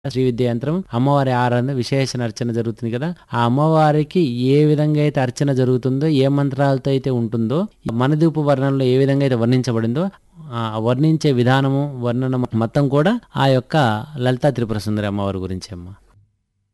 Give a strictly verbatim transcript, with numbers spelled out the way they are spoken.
శ్రీ విద్యా యంత్రం అమ్మవారి ఆరాధన విశేషణ అర్చన జరుగుతుంది కదా. ఆ అమ్మవారికి ఏ విధంగా అయితే అర్చన జరుగుతుందో, ఏ మంత్రాలతో అయితే ఉంటుందో, మనదూపు వర్ణనలో ఏ విధంగా అయితే వర్ణించబడిందో ఆ వర్ణించే విధానము వర్ణన మొత్తం కూడా ఆ యొక్క లలితా త్రిపుర సుందరి అమ్మవారి గురించి అమ్మ.